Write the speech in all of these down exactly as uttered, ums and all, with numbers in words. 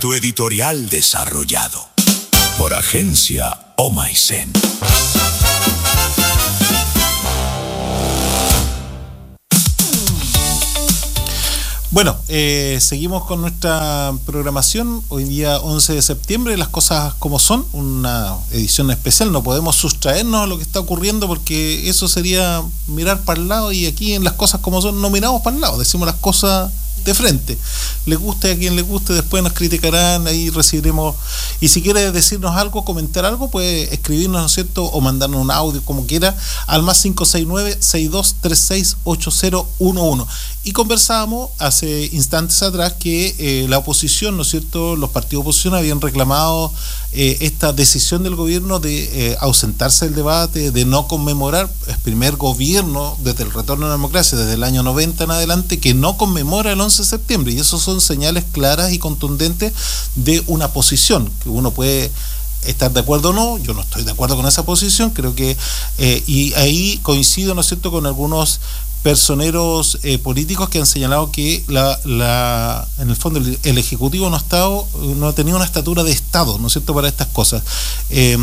Formato editorial desarrollado por Agencia Omaicen. Bueno, eh, seguimos con nuestra programación. Hoy día once de septiembre, las cosas como son, una edición especial. No podemos sustraernos a lo que está ocurriendo porque eso sería mirar para el lado, y aquí en las cosas como son no miramos para el lado, decimos las cosas de frente. Les guste a quien les guste, después nos criticarán, ahí recibiremos. Y si quiere decirnos algo, comentar algo, puede escribirnos, ¿no es cierto?, o mandarnos un audio, como quiera, al más cinco seis nueve, seis dos tres seis, ocho cero uno uno. Y conversábamos hace instantes atrás que eh, la oposición, ¿no es cierto?, los partidos de oposición habían reclamado eh, esta decisión del gobierno de eh, ausentarse del debate, de no conmemorar. El primer gobierno desde el retorno a la democracia, desde el año noventa en adelante, que no conmemora el once de septiembre, y eso son señales claras y contundentes de una posición que uno puede estar de acuerdo o no. Yo no estoy de acuerdo con esa posición, creo que eh, y ahí coincido, ¿no es cierto?, con algunos personeros eh, políticos que han señalado que la, la en el fondo el, el Ejecutivo no ha estado, no ha tenido una estatura de Estado, ¿no es cierto?, para estas cosas. Eh,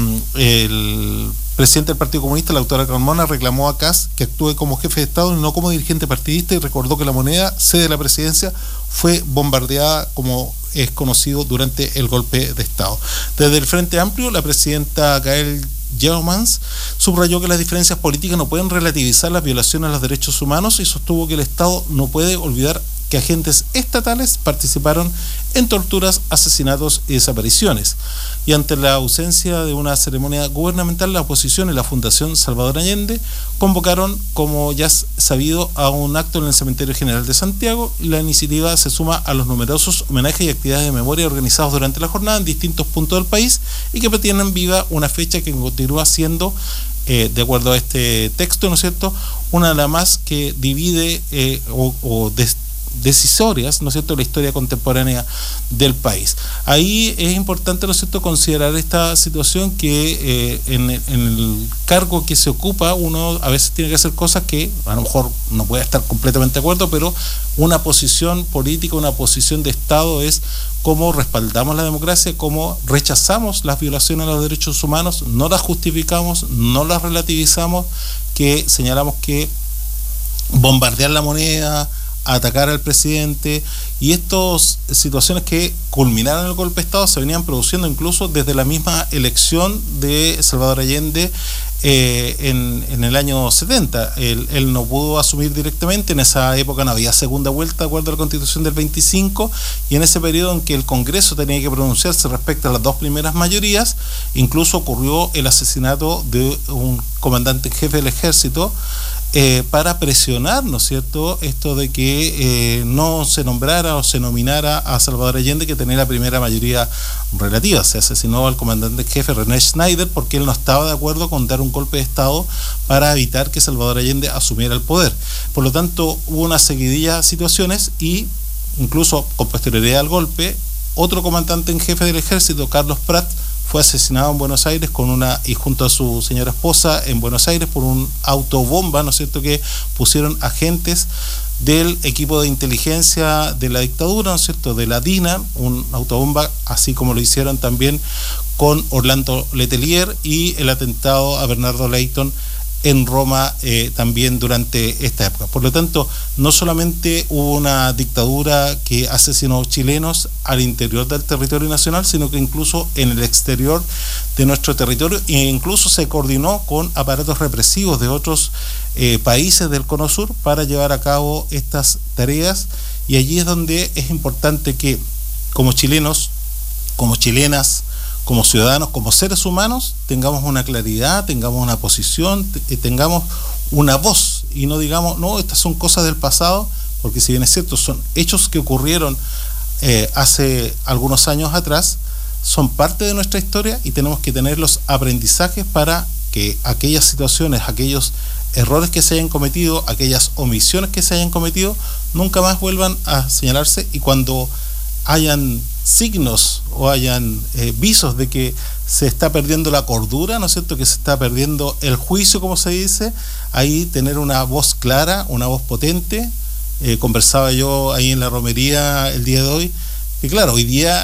el presidente del Partido Comunista, la doctora Carmona, reclamó a Kast que actúe como jefe de Estado y no como dirigente partidista, y recordó que la moneda, sede de la presidencia, fue bombardeada, como es conocido, durante el golpe de Estado. Desde el Frente Amplio, la presidenta Gael Yeomans subrayó que las diferencias políticas no pueden relativizar las violaciones a los derechos humanos, y sostuvo que el Estado no puede olvidar que agentes estatales participaron en torturas, asesinatos y desapariciones. Y ante la ausencia de una ceremonia gubernamental, la oposición y la Fundación Salvador Allende convocaron, como ya es sabido, a un acto en el Cementerio General de Santiago, y la iniciativa se suma a los numerosos homenajes y actividades de memoria organizados durante la jornada en distintos puntos del país, y que mantienen viva una fecha que continúa siendo, eh, de acuerdo a este texto, ¿no es cierto?, una de las más que divide eh, o, o des decisorias, ¿no es cierto?, la historia contemporánea del país. Ahí es importante, ¿no es cierto?, considerar esta situación, que eh, en, en el cargo que se ocupa uno a veces tiene que hacer cosas que a lo mejor no puede estar completamente de acuerdo, pero una posición política, una posición de Estado es cómo respaldamos la democracia, cómo rechazamos las violaciones a los derechos humanos, no las justificamos, no las relativizamos, que señalamos que bombardear la moneda, atacar al presidente, y estas situaciones que culminaron el golpe de Estado se venían produciendo incluso desde la misma elección de Salvador Allende eh, en, en el año setenta. Él, él no pudo asumir directamente, en esa época no había segunda vuelta de acuerdo a la Constitución del veinticinco, y en ese periodo en que el Congreso tenía que pronunciarse respecto a las dos primeras mayorías, incluso ocurrió el asesinato de un comandante en jefe del ejército, Eh, para presionar, ¿no es cierto?, esto de que eh, no se nombrara o se nominara a Salvador Allende, que tenía la primera mayoría relativa. Se asesinó al comandante en jefe René Schneider porque él no estaba de acuerdo con dar un golpe de Estado para evitar que Salvador Allende asumiera el poder. Por lo tanto, hubo una seguidilla de situaciones, y incluso con posterioridad al golpe, otro comandante en jefe del ejército, Carlos Prat, fue asesinado en Buenos Aires con una y junto a su señora esposa en Buenos Aires por un autobomba, ¿no es cierto?, que pusieron agentes del equipo de inteligencia de la dictadura, ¿no es cierto?, de la DINA, un autobomba, así como lo hicieron también con Orlando Letelier, y el atentado a Bernardo Leighton en Roma eh, también durante esta época. Por lo tanto, no solamente hubo una dictadura que asesinó chilenos al interior del territorio nacional, sino que incluso en el exterior de nuestro territorio, e incluso se coordinó con aparatos represivos de otros eh, países del Cono Sur para llevar a cabo estas tareas. Y allí es donde es importante que, como chilenos, como chilenas, como ciudadanos, como seres humanos, tengamos una claridad, tengamos una posición, tengamos una voz, y no digamos, no, estas son cosas del pasado, porque si bien es cierto, son hechos que ocurrieron eh, hace algunos años atrás, son parte de nuestra historia, y tenemos que tener los aprendizajes para que aquellas situaciones, aquellos errores que se hayan cometido, aquellas omisiones que se hayan cometido, nunca más vuelvan a señalarse, y cuando hayan signos o hayan eh, visos de que se está perdiendo la cordura, ¿no es cierto?, que se está perdiendo el juicio, como se dice, ahí tener una voz clara, una voz potente. Eh, conversaba yo ahí en la romería el día de hoy, que claro, hoy día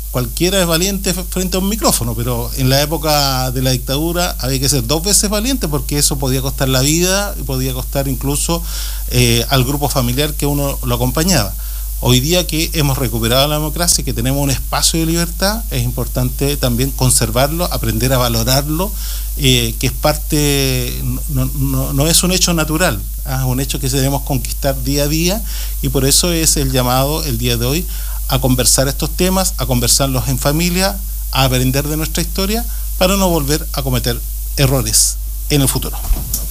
cualquiera es valiente frente a un micrófono, pero en la época de la dictadura había que ser dos veces valiente porque eso podía costar la vida y podía costar incluso eh, al grupo familiar que uno lo acompañaba. Hoy día que hemos recuperado la democracia y que tenemos un espacio de libertad, es importante también conservarlo, aprender a valorarlo, eh, que es parte, no, no, no es un hecho natural, ¿eh? Es un hecho que debemos conquistar día a día, y por eso es el llamado el día de hoy a conversar estos temas, a conversarlos en familia, a aprender de nuestra historia para no volver a cometer errores en el futuro.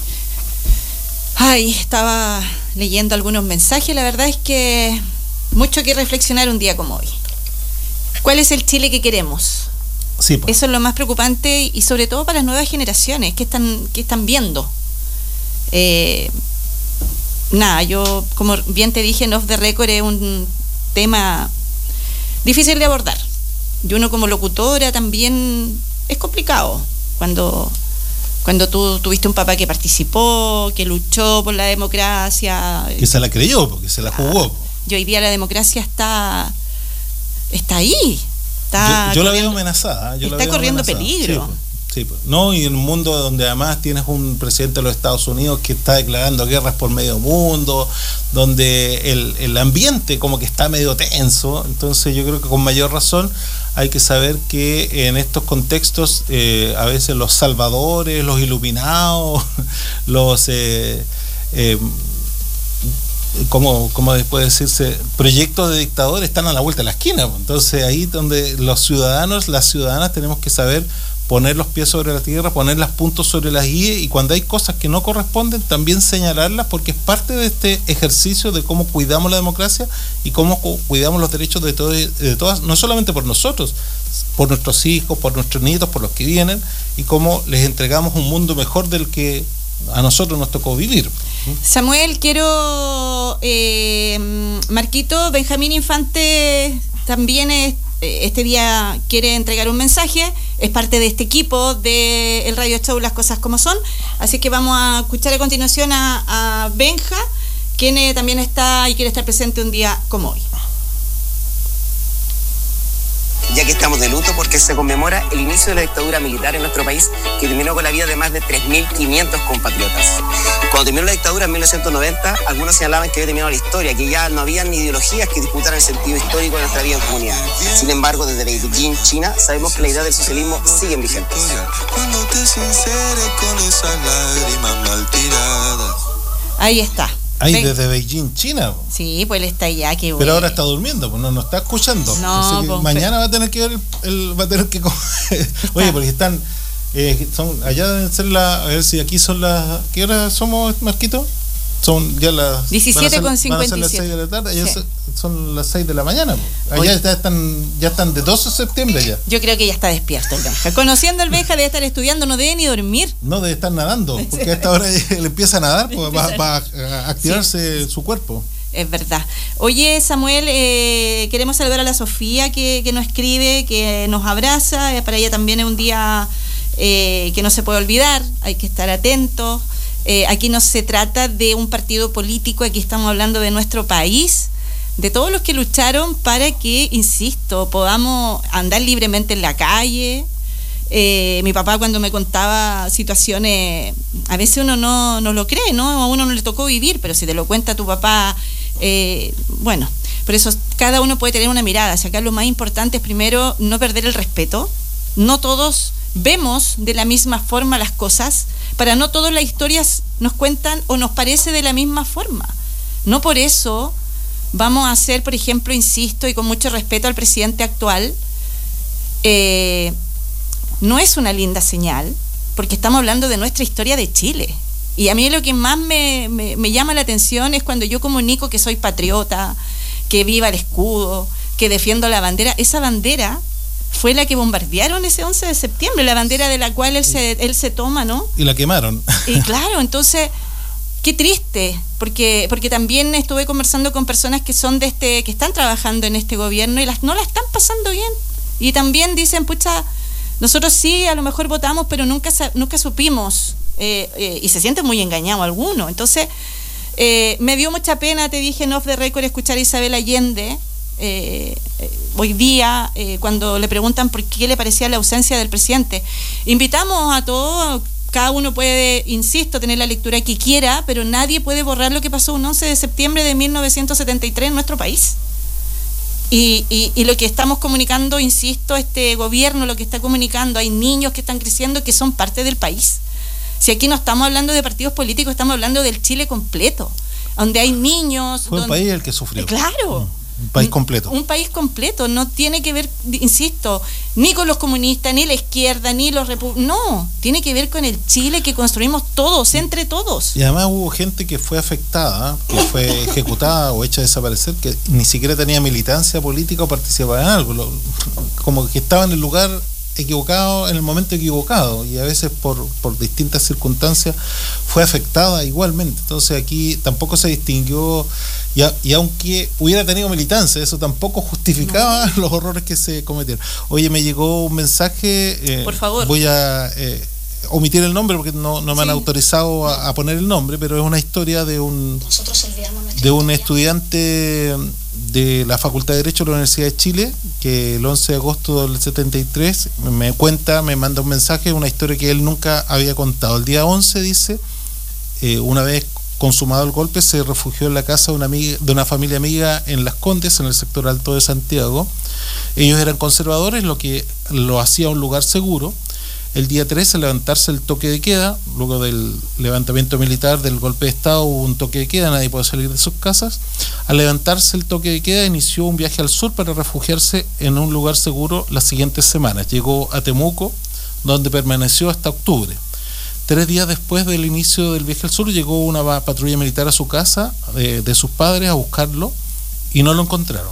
Ay, estaba leyendo algunos mensajes, la verdad es que mucho que reflexionar un día como hoy. ¿Cuál es el Chile que queremos? Sí, pues. Eso es lo más preocupante, y sobre todo para las nuevas generaciones que están, que están viendo. Eh, nada, yo, como bien te dije, en Off the Record, es un tema difícil de abordar. Y uno como locutora también es complicado cuando, cuando tú tuviste un papá que participó, que luchó por la democracia. Que se la creyó, porque se la jugó. Y hoy día la democracia está está ahí. Está yo, yo la veo amenazada. Yo está la veo corriendo amenazada. peligro. Sí, pues, sí, pues. No, y en un mundo donde además tienes un presidente de los Estados Unidos que está declarando guerras por medio mundo, donde el, el ambiente como que está medio tenso. Entonces yo creo que con mayor razón hay que saber que en estos contextos eh, a veces los salvadores, los iluminados, los... Eh, eh, como, como después decirse, proyectos de dictadores están a la vuelta de la esquina. Entonces ahí donde los ciudadanos, las ciudadanas tenemos que saber poner los pies sobre la tierra, poner los puntos sobre las guías, y cuando hay cosas que no corresponden también señalarlas, porque es parte de este ejercicio de cómo cuidamos la democracia y cómo cuidamos los derechos de, todo, de todas, no solamente por nosotros, por nuestros hijos, por nuestros nietos, por los que vienen, y cómo les entregamos un mundo mejor del que a nosotros nos tocó vivir. Samuel, quiero, eh, Marquito, Benjamín Infante también es, este día quiere entregar un mensaje, es parte de este equipo de el Radio Show Las Cosas Como Son, así que vamos a escuchar a continuación a, a Benja, quien eh, también está y quiere estar presente un día como hoy. Ya que estamos de luto porque se conmemora el inicio de la dictadura militar en nuestro país, que terminó con la vida de más de tres mil quinientos compatriotas. Cuando terminó la dictadura en mil novecientos noventa, algunos señalaban que había terminado la historia, que ya no había ni ideologías que disputaran el sentido histórico de nuestra vida en comunidad. Sin embargo, desde Beijing, China, sabemos que la idea del socialismo sigue vigente. Cuando te sinceres con esas lágrimas mal tiradas. Ahí está. Ahí Ven. desde Beijing, China. Sí, pues él está allá, qué bueno. Pero ahora está durmiendo, pues no nos está escuchando. No, que pues, mañana pero... va a tener que ver el, el va a tener que oye, porque están eh, son allá deben ser la, a ver si aquí son las, ¿qué hora somos, Marquito? Son ya las diecisiete con cincuenta y siete. Van a ser las seis de la tarde, allá sí. son las seis de la mañana. Pues. Allá ya están ya están de doce de septiembre ya. Yo creo que ya está despierto el Benja. Conociendo al Benja, debe estar estudiando, no debe ni dormir. No, debe estar nadando, porque a esta hora él empieza a nadar, pues va, va a activarse sí. su cuerpo. Es verdad. Oye, Samuel, eh, queremos saludar a la Sofía que, que nos escribe, que nos abraza. Para ella también es un día eh, que no se puede olvidar, hay que estar atentos. Eh, aquí no se trata de un partido político, aquí estamos hablando de nuestro país, de todos los que lucharon para que, insisto, podamos andar libremente en la calle. Eh, mi papá cuando me contaba situaciones, a veces uno no, no lo cree, ¿no? A uno no le tocó vivir, pero si te lo cuenta tu papá, eh, bueno, por eso cada uno puede tener una mirada. O sea, acá lo más importante es primero no perder el respeto. No todos vemos de la misma forma las cosas, para no todas las historias nos cuentan o nos parece de la misma forma. No por eso vamos a hacer, por ejemplo, insisto, y con mucho respeto al presidente actual, eh, no es una linda señal, porque estamos hablando de nuestra historia de Chile. Y a mí lo que más me, me, me llama la atención es cuando yo comunico que soy patriota, que viva el escudo, que defiendo la bandera. Esa bandera fue la que bombardearon ese once de septiembre, la bandera de la cual él se, él se toma, ¿no? Y la quemaron. Y claro, entonces, qué triste, porque, porque también estuve conversando con personas que son de este, que están trabajando en este gobierno y las, no la están pasando bien. Y también dicen, pucha, nosotros sí, a lo mejor votamos, pero nunca, nunca supimos, eh, eh, y se sienten muy engañados algunos. Entonces, eh, me dio mucha pena, te dije en Off the Record, escuchar a Isabel Allende, eh, hoy día eh, cuando le preguntan por qué le parecía la ausencia del presidente. Invitamos a todos, cada uno puede, insisto, tener la lectura que quiera, pero nadie puede borrar lo que pasó un once de septiembre de mil novecientos setenta y tres en nuestro país. Y, y, y lo que estamos comunicando, insisto, este gobierno lo que está comunicando, hay niños que están creciendo que son parte del país. Si aquí no estamos hablando de partidos políticos, estamos hablando del Chile completo, donde hay niños... Fue donde, un país el que sufrió. Claro. Un país completo. Un, un país completo, no tiene que ver, insisto, ni con los comunistas, ni la izquierda, ni los republicanos, no, tiene que ver con el Chile que construimos todos, entre todos. Y además hubo gente que fue afectada, que fue ejecutada o hecha desaparecer, que ni siquiera tenía militancia política o participaba en algo, lo, como que estaba en el lugar equivocado, en el momento equivocado, y a veces por, por distintas circunstancias fue afectada igualmente. Entonces aquí tampoco se distinguió, y, a, y aunque hubiera tenido militancia, eso tampoco justificaba no. los horrores que se cometieron. Oye, me llegó un mensaje, eh, por favor, voy a eh, omitir el nombre porque no, no me sí. han autorizado a, a poner el nombre, pero es una historia de un de un estudiante de la Facultad de Derecho de la Universidad de Chile, que el once de agosto del setenta y tres me cuenta, me manda un mensaje, una historia que él nunca había contado. El día once, dice, eh, una vez consumado el golpe, se refugió en la casa de una, amiga, de una familia amiga en Las Condes, en el sector alto de Santiago. Ellos eran conservadores, lo que lo hacía un lugar seguro. El día tres, al levantarse el toque de queda, luego del levantamiento militar del golpe de Estado, hubo un toque de queda, nadie puede salir de sus casas. Al levantarse el toque de queda, inició un viaje al sur para refugiarse en un lugar seguro las siguientes semanas. Llegó a Temuco, donde permaneció hasta octubre. Tres días después del inicio del viaje al sur, llegó una patrulla militar a su casa eh, de sus padres a buscarlo y no lo encontraron.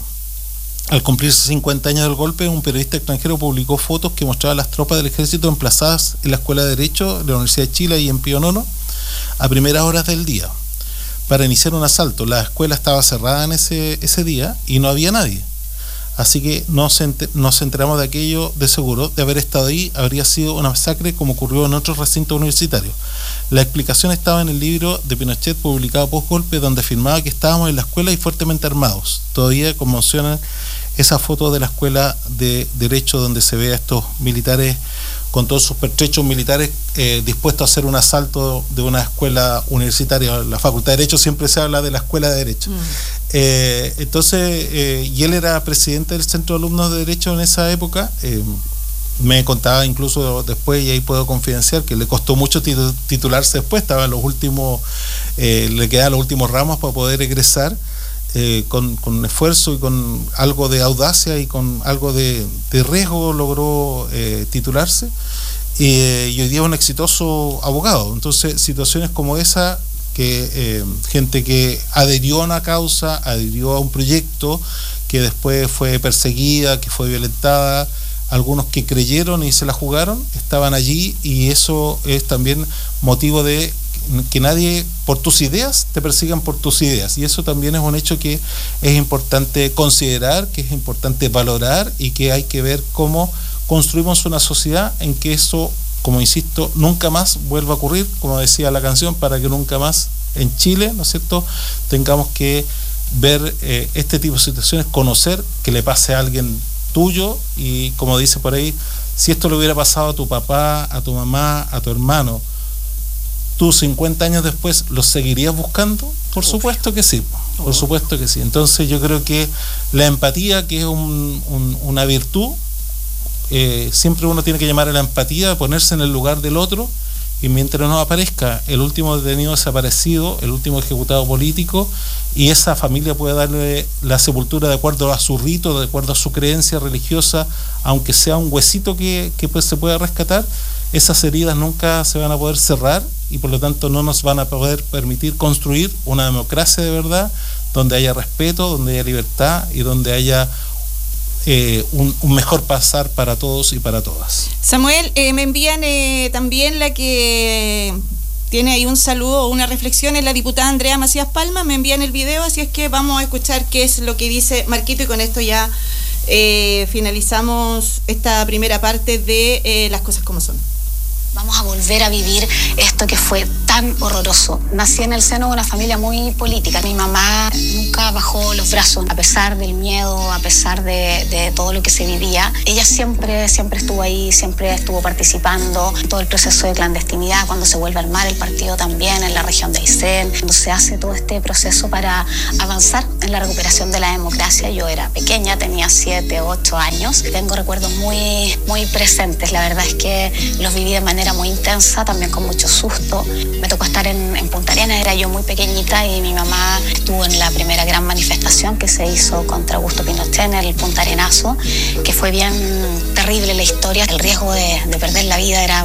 Al cumplirse cincuenta años del golpe, un periodista extranjero publicó fotos que mostraban las tropas del ejército emplazadas en la Escuela de Derecho de la Universidad de Chile y en Pío Nono a primeras horas del día para iniciar un asalto. La escuela estaba cerrada en ese, ese día y no había nadie. Así que nos, enter, nos enteramos de aquello de seguro. De haber estado ahí, habría sido una masacre como ocurrió en otros recintos universitarios. La explicación estaba en el libro de Pinochet publicado post golpe, donde afirmaba que estábamos en la escuela y fuertemente armados. Todavía conmocionan esa foto de la Escuela de Derecho donde se ve a estos militares con todos sus pertrechos militares eh, dispuestos a hacer un asalto de una escuela universitaria. La Facultad de Derecho siempre se habla de la Escuela de Derecho. Mm. Eh, entonces, eh, y él era presidente del Centro de Alumnos de Derecho en esa época. Eh, me contaba incluso después, y ahí puedo confidenciar, que le costó mucho titularse después, estaba en los últimos, eh, le quedaban los últimos ramos para poder egresar. Eh, con, con esfuerzo y con algo de audacia y con algo de, de riesgo logró eh, titularse eh, y hoy día es un exitoso abogado. Entonces, situaciones como esa, que eh, gente que adherió a una causa, adherió a un proyecto, que después fue perseguida, que fue violentada, algunos que creyeron y se la jugaron, estaban allí, y eso es también motivo de que nadie, por tus ideas, te persigan por tus ideas, y eso también es un hecho que es importante considerar, que es importante valorar, y que hay que ver cómo construimos una sociedad en que eso, como insisto, nunca más vuelva a ocurrir, como decía la canción, para que nunca más en Chile, ¿no es cierto?, tengamos que ver eh, este tipo de situaciones, conocer que le pase a alguien tuyo, y como dice por ahí, si esto le hubiera pasado a tu papá, a tu mamá, a tu hermano, ¿tú cincuenta años después los seguirías buscando? Por supuesto que sí, por supuesto que sí. Entonces yo creo que la empatía, que es un, un, una virtud, eh, siempre uno tiene que llamar a la empatía, ponerse en el lugar del otro, y mientras no aparezca el último detenido desaparecido, el último ejecutado político, y esa familia puede darle la sepultura de acuerdo a su rito, de acuerdo a su creencia religiosa, aunque sea un huesito que, que pues se pueda rescatar, esas heridas nunca se van a poder cerrar, y por lo tanto no nos van a poder permitir construir una democracia de verdad, donde haya respeto, donde haya libertad y donde haya eh, un, un mejor pasar para todos y para todas. Samuel, eh, me envían eh, también la que tiene ahí un saludo o una reflexión, es la diputada Andrea Macías Palma, me envían el video, así es que vamos a escuchar qué es lo que dice Marquito, y con esto ya eh, finalizamos esta primera parte de eh, Las Cosas Como Son. Vamos a volver a vivir esto que fue tan horroroso. Nací en el seno de una familia muy política. Mi mamá nunca bajó los brazos, a pesar del miedo, a pesar de, de todo lo que se vivía. Ella siempre, siempre estuvo ahí, siempre estuvo participando en todo el proceso de clandestinidad, cuando se vuelve a armar el partido también en la región de Aysén, cuando se hace todo este proceso para avanzar en la recuperación de la democracia. Yo era pequeña, tenía siete, ocho años. Tengo recuerdos muy, muy presentes. La verdad es que los viví de manera muy intensa, también con mucho susto. Me tocó estar en, en Punta Arenas, era yo muy pequeñita y mi mamá estuvo en la primera gran manifestación que se hizo contra Augusto Pinochet en el Punta Arenazo, que fue bien terrible la historia. El riesgo de, de perder la vida era